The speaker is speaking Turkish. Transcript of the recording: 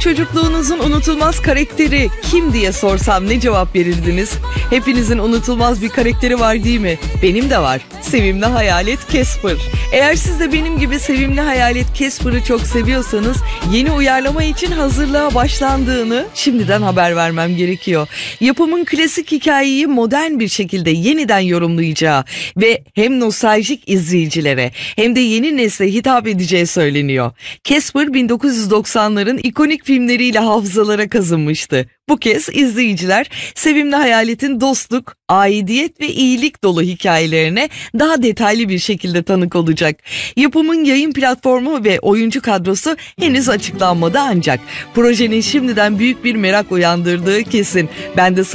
Çocukluğunuzun unutulmaz karakteri kim diye sorsam ne cevap verirdiniz? Hepinizin unutulmaz bir karakteri var değil mi? Benim de var. Sevimli Hayalet Casper. Eğer siz de benim gibi Sevimli Hayalet Casper'ı çok seviyorsanız yeni uyarlama için hazırlığa başlandığını şimdiden haber vermem gerekiyor. Yapımın klasik hikayeyi modern bir şekilde yeniden yorumlayacağı ve hem nostaljik izleyicilere hem de yeni nesle hitap edeceği söyleniyor. Casper 1990'ların ikonik filmleriyle hafızalara kazınmıştı. Bu kez izleyiciler Sevimli Hayalet'in dostluk, aidiyet ve iyilik dolu hikayelerine daha detaylı bir şekilde tanık olacak. Yapımın yayın platformu ve oyuncu kadrosu henüz açıklanmadı ancak projenin şimdiden büyük bir merak uyandırdığı kesin. Ben de